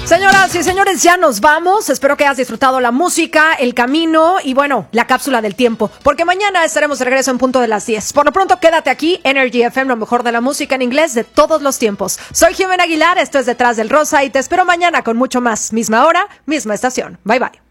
Señoras y señores, ya nos vamos. Espero que hayas disfrutado la música, el camino y bueno, la cápsula del tiempo, porque mañana estaremos de regreso en punto de las 10. Por lo pronto, quédate aquí, Energy FM, lo mejor de la música en inglés de todos los tiempos. Soy Jimena Aguilar, esto es Detrás del Rosa y te espero mañana con mucho más. Misma hora, misma estación. Bye bye.